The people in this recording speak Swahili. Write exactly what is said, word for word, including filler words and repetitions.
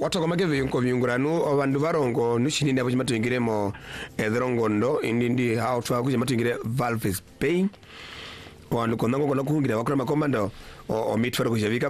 watakomake vinko viunguranu abandu barongo nushini ndabo chimatungiremo edrongondo indindi how to akuje matungire Valve Spain wanu konango kona kuhungira bakora makomando o mitwara kujavika